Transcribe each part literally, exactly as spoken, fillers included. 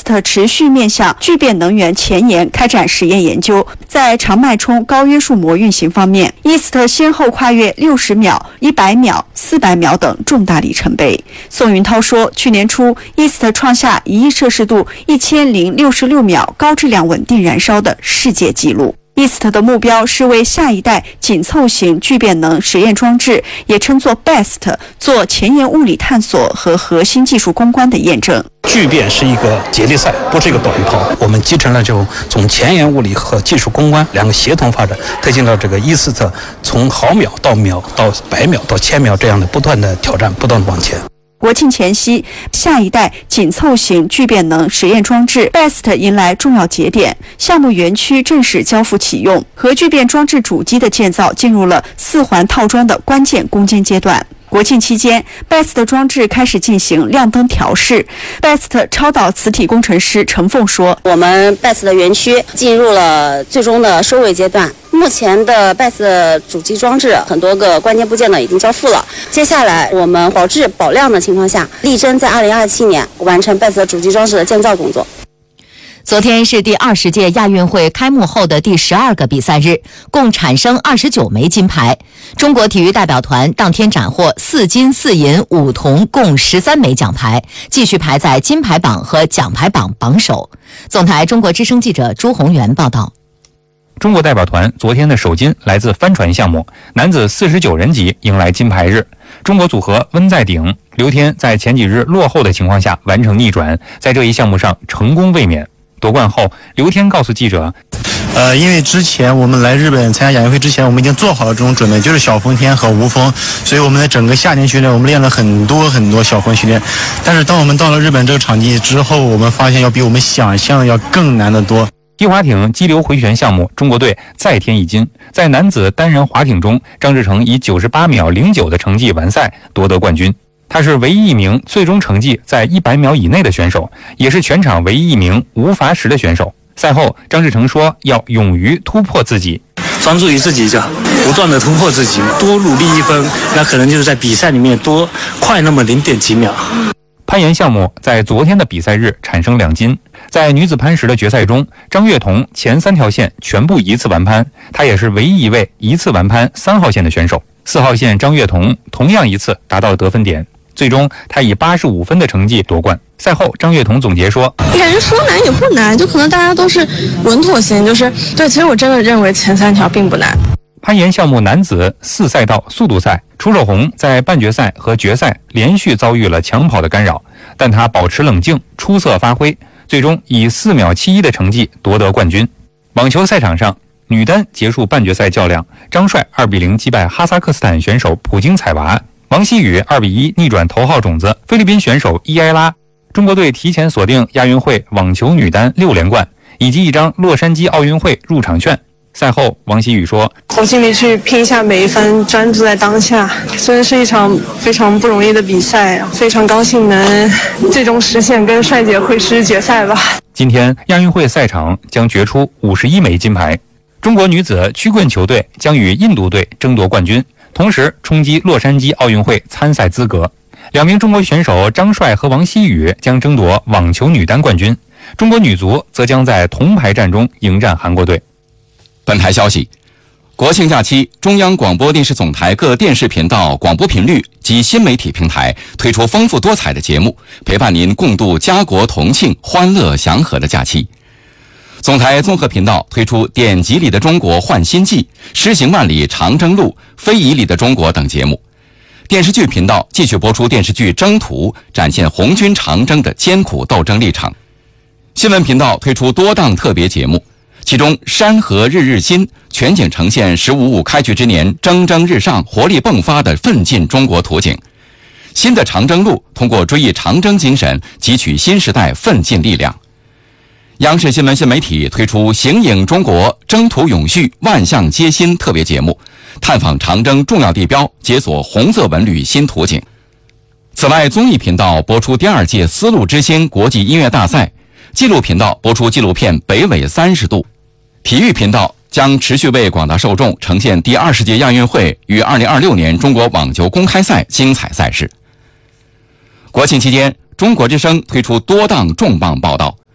Best 持续面向聚变能源前沿开展实验研究。在长脉冲高约束膜运行方面 ，East 先后跨越六十秒、一百秒、四百秒等重大里程碑。宋云涛说，去年初 East 创下一亿摄氏度一千零六十六秒高质量稳定燃烧的世界纪录。East 的目标是为下一代紧凑型聚变能实验装置，也称作 Best， 做前沿物理探索和核心技术攻关的验证。 聚变是一个接力赛，不是一个短跑。我们集成了就从前沿物理和技术攻关两个协同发展，推进了这个East从毫秒到秒到百秒到千秒这样的不断的挑战，不断的往前。 国庆前夕，下一代紧凑型聚变能实验装置 Best 迎来重要节点，项目园区正式交付启用，核聚变装置主机的建造进入了四环套装的关键攻坚阶段。国庆期间 ，Best 装置开始进行亮灯调试。Best 超导磁体工程师陈凤说：“ 我们 Best 的园区进入了最终的收尾阶段。目前的 Best 主机装置很多个关键部件呢已经交付了。接下来我们保质保量的情况下，力争在二零二七年完成 Best 主机装置的建造工作。” 昨天是第二十届亚运会开幕后的第十二个比赛日，共产生二十九枚金牌。中国体育代表团当天斩获四金四银五铜共十三枚奖牌，继续排在金牌榜和奖牌榜榜首。总台中国之声记者朱宏元报道。 中国代表团昨天的首金来自帆船项目，男子四十九人级迎来金牌日。中国组合温在鼎、刘天在前几日落后的情况下完成逆转，在这一项目上成功卫冕。夺冠后，刘天告诉记者， 呃，因为之前我们来日本参加亚运会之前，我们已经做好了这种准备，就是小风天和无风，所以我们在整个夏天训练，我们练了很多很多小风训练。但是当我们到了日本这个场地之后，我们发现要比我们想象的要更难得多。 皮划艇激流回旋项目，中国队再添一金。在男子单人划艇中，张志成以九十八秒零九的成绩完赛，夺得冠军。他是唯一一名最终成绩在一百秒以内的选手，也是全场唯一一名无罚时的选手。赛后，张志成说要勇于突破自己， 专注于自己，就不断的突破自己，多努力一分，那可能就是在比赛里面多快那么零点几秒。 攀岩项目在昨天的比赛日产生两金。在女子攀石的决赛中，张悦彤前三条线全部一次完攀，她也是唯一一位一次完攀三号线的选手。四号线张悦彤同样一次达到了得分点，最终她以八十五分的成绩夺冠。赛后，张悦彤总结说：“ 感觉说难也不难，就可能大家都是稳妥型，就是对。其实我真的认为前三条并不难。” 攀岩项目男子四赛道速度赛，楚守宏在半决赛和决赛连续遭遇了抢跑的干扰，但他保持冷静，出色发挥，最终以四秒七一的成绩夺得冠军。网球赛场上，女单结束半决赛较量，张帅二比零击败哈萨克斯坦选手普京采娃，王希雨二比一逆转头号种子菲律宾选手伊埃拉。中国队提前锁定亚运会网球女单六连冠，以及一张洛杉矶奥运会入场券。赛后，王希雨说：“ 我尽力去拼一下每一分，专注在当下。真的是一场非常不容易的比赛，非常高兴能最终实现跟帅姐会师决赛吧。” 今天亚运会赛场将决出五十一枚金牌。中国女子曲棍球队将与印度队争夺冠军，同时冲击洛杉矶奥运会参赛资格。两名中国选手张帅和王希雨将争夺网球女单冠军，中国女足则将在铜牌战中迎战韩国队。 本台消息，国庆假期，中央广播电视总台各电视频道、广播频率及新媒体平台推出丰富多彩的节目，陪伴您共度家国同庆、欢乐祥和的假期。总台综合频道推出《典籍里的中国焕新纪》、《诗行万里长征路》、《非遗里的中国》等节目。电视剧频道继续播出电视剧《征途》，展现红军长征的艰苦斗争历程。新闻频道推出多档特别节目，其中《山河日日新》全景呈现十五五开局之年蒸蒸日上、活力迸发的奋进中国图景。新的长征路通过追忆长征精神，汲取新时代奋进力量。央视新闻新媒体推出《形影中国征途永续万象皆新》特别节目，探访长征重要地标，解锁红色文旅新图景。此外，综艺频道播出第二届丝路之星国际音乐大赛，纪录频道播出纪录片《北纬三十度》，体育频道将持续为广大受众呈现第二十届亚运会与二零二六年中国网球公开赛精彩赛事。国庆期间，中国之声推出多档重磅报道，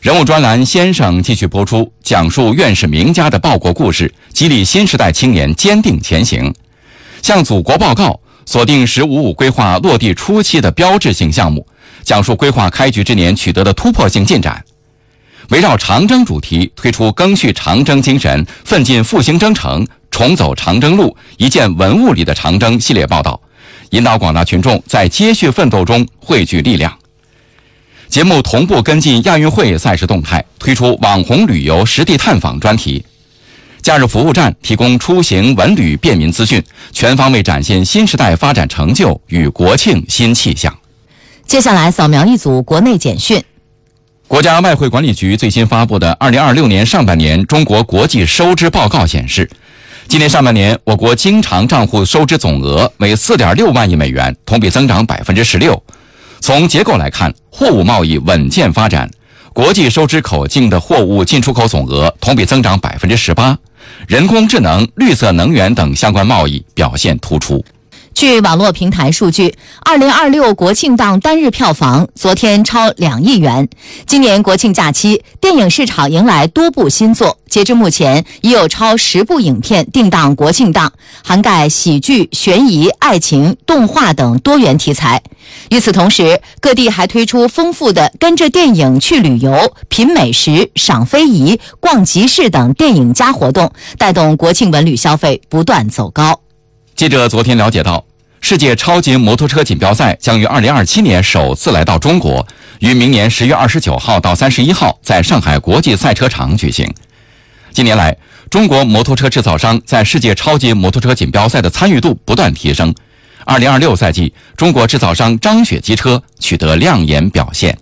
人物专栏先生继续播出，讲述院士名家的报国故事，激励新时代青年坚定前行。向祖国报告，锁定“十五五”规划落地初期的标志性项目，讲述规划开局之年取得的突破性进展。围绕长征主题推出赓续长征精神，奋进复兴征程，重走长征路，一件文物里的长征系列报道，引导广大群众在接续奋斗中汇聚力量。节目同步跟进亚运会赛事动态，推出网红旅游实地探访专题。假日服务站提供出行文旅便民资讯，全方位展现新时代发展成就与国庆新气象。 接下来扫描一组国内简讯。 国家外汇管理局最新发布的二零二六年上半年中国国际收支报告显示，今年上半年我国经常账户收支总额为 四点六万亿美元，同比增长 百分之十六。从结构来看，货物贸易稳健发展，国际收支口径的货物进出口总额同比增长 百分之十八， 人工智能、绿色能源等相关贸易表现突出。 据网络平台数据，二零二六国庆档单日票房昨天超两亿元。今年国庆假期，电影市场迎来多部新作，截至目前已有超十部影片定档国庆档，涵盖喜剧、悬疑、爱情、动画等多元题材。与此同时，各地还推出丰富的跟着电影去旅游、品美食、赏非遗、逛集市等电影加活动，带动国庆文旅消费不断走高。 记者昨天了解到，世界超级摩托车锦标赛将于二零二七年首次来到中国，于明年十月二十九号到三十一号在上海国际赛车场举行。近年来，中国摩托车制造商在世界超级摩托车锦标赛的参与度不断提升。二零二六赛季，中国制造商张雪机车取得亮眼表现。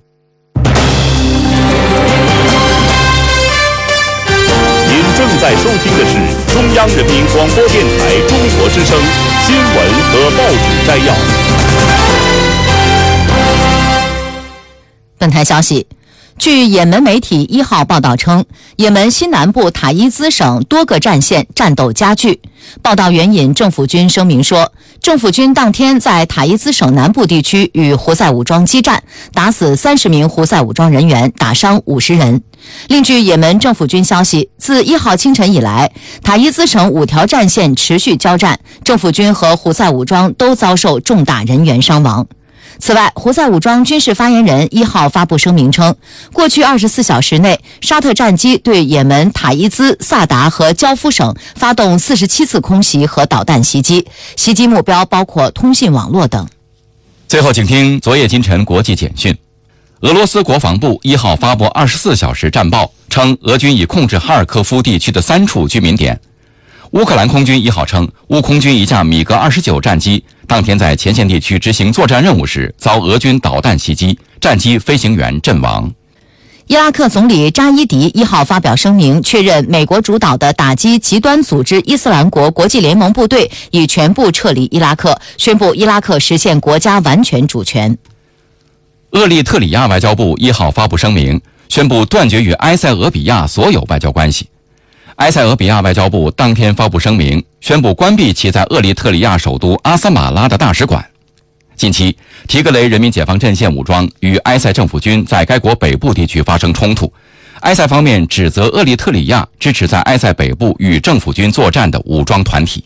您正在收听的是中央人民广播电台中国之声新闻和报纸摘要。 本台消息，据也门媒体一号报道称，也门西南部塔伊兹省多个战线战斗加剧。报道援引政府军声明说，政府军当天在塔伊兹省南部地区与胡塞武装激战，打死三十名胡塞武装人员，打伤五十人。另据也门政府军消息，自一号清晨以来，塔伊兹省五条战线持续交战，政府军和胡塞武装都遭受重大人员伤亡。此外，胡塞武装军事发言人一号发布声明称，过去二十四小时内，沙特战机对也门塔伊兹、萨达和焦夫省发动四十七次空袭和导弹袭击，袭击目标包括通信网络等。 最后，请听昨夜今晨国际简讯。俄罗斯国防部一号发布二十四小时战报，称俄军已控制哈尔科夫地区的三处居民点。乌克兰空军一号称，乌空军一架米格二十九战机当天在前线地区执行作战任务时遭俄军导弹袭击，战机飞行员阵亡。 伊拉克总理扎伊迪一号发表声明，确认美国主导的打击极端组织伊斯兰国国际联盟部队已全部撤离伊拉克，宣布伊拉克实现国家完全主权。 厄立特里亚外交部一号发布声明，宣布断绝与埃塞俄比亚所有外交关系。埃塞俄比亚外交部当天发布声明，宣布关闭其在厄立特里亚首都阿斯马拉的大使馆。近期，提格雷人民解放阵线武装与埃塞政府军在该国北部地区发生冲突，埃塞方面指责厄立特里亚支持在埃塞北部与政府军作战的武装团体。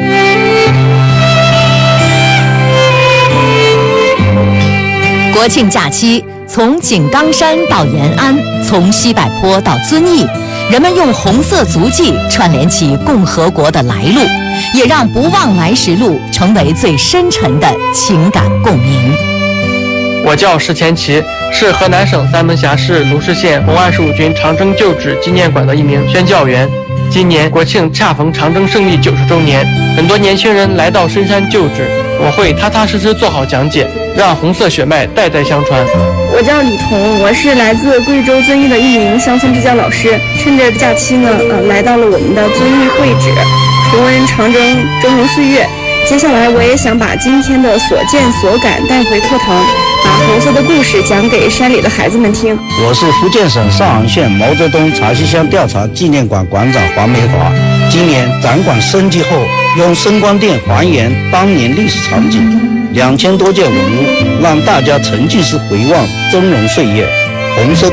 国庆假期，从井冈山到延安，从西柏坡到遵义，人们用红色足迹串联起共和国的来路，也让不忘来时路成为最深沉的情感共鸣。 我叫石前奇，是河南省三门峡市鲁市县红二十五军长征旧址纪念馆的一名宣教员。今年国庆恰逢长征胜利九十周年，很多年轻人来到深山旧址，我会踏踏实实做好讲解，让红色血脉代代相传。 我叫李彤，我是来自贵州遵义的一名乡村支教老师。趁着假期呢，呃，来到了我们的遵义会址，重温长征峥嵘岁月。接下来，我也想把今天的所见所感带回课堂，把红色的故事讲给山里的孩子们听。 我是福建省上杭县毛泽东茶溪乡调查纪念馆馆长黄梅华。今年展馆升级后，用声光电还原当年历史场景，两千多件文物，让大家沉浸式回望峥嵘岁月。红色